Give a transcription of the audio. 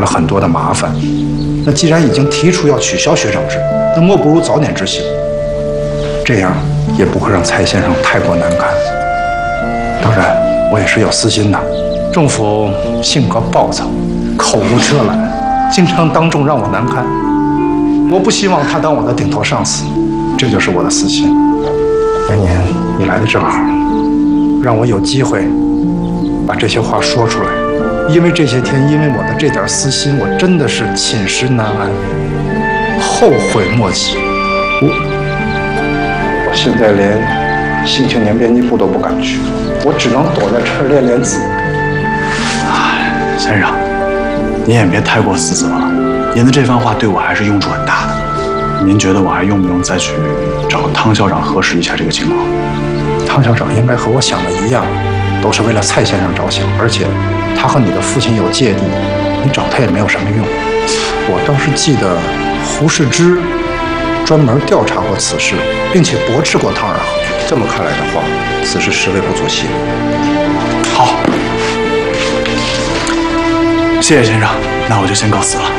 很多的麻烦。那既然已经提出要取消学长制，那莫不如早点执行，这样也不会让蔡先生太过难堪。当然，我也是有私心的。政府性格暴躁，口无遮拦，经常当众让我难堪。我不希望他当我的顶头上司，这就是我的私心。年年，你来的正好，让我有机会把这些话说出来。因为这些天，因为我的这点私心，我真的是寝食难安，后悔莫及。我现在连新青年编辑部都不敢去，我只能躲在这儿练练字。 先生，您也别太过自责了，您的这番话对我还是用处很大的。您觉得我还用不用再去找汤校长核实一下这个情况？ 汤校长应该和我想的一样，都是为了蔡先生着想，而且他和你的父亲有芥蒂，你找他也没有什么用。我倒是记得胡适之专门调查过此事，并且驳斥过汤尔和。这么看来的话，此事实为不足惜。 好，谢谢先生，那我就先告辞了。